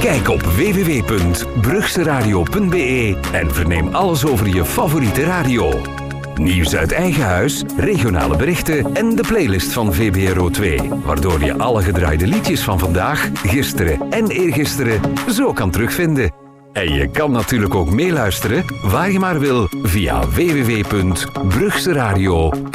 Kijk op www.brugseradio.be en verneem alles over je favoriete radio. Nieuws uit eigen huis, regionale berichten en de playlist van VBRO 2. Waardoor je alle gedraaide liedjes van vandaag, gisteren en eergisteren zo kan terugvinden. En je kan natuurlijk ook meeluisteren waar je maar wil via www.brugseradio.be.